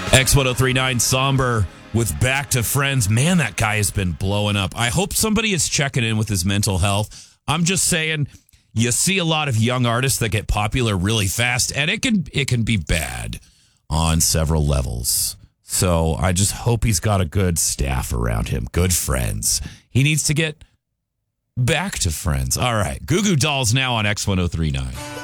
X1039 Somber with Back to Friends. Man, that guy has been blowing up. I hope somebody is checking in with his mental health. I'm just saying, you see a lot of young artists that get popular really fast, and it can be bad on several levels. So I just hope he's got a good staff around him, good friends. He needs to get back to friends. All right, Goo Goo Dolls now on X1039.